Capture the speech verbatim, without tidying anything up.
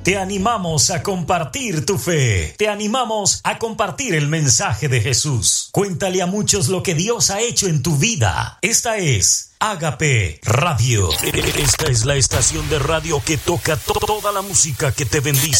Te animamos a compartir tu fe. Te animamos a compartir el mensaje de Jesús. Cuéntale a muchos lo que Dios ha hecho en tu vida. Esta es Ágape Radio. Esta es la estación de radio que toca to- toda la música que te bendice.